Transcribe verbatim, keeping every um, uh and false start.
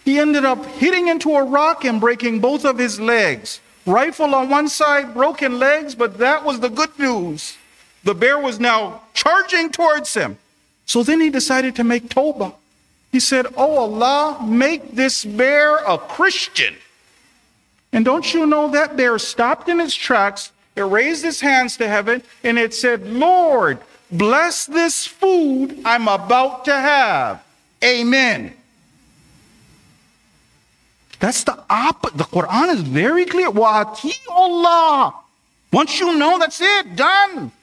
He ended up hitting into a rock and breaking both of his legs. Rifle on one side, broken legs, but that was the good news. The bear was now charging towards him. So then he decided to make tawbah. He said, oh Allah, make this bear a Christian. And don't you know that bear stopped in its tracks, it raised its hands to heaven, and it said, Lord, bless this food I'm about to have. Amen. That's the opposite. The Quran is very clear. Wa ati'u Allah. Once you know, that's it, done.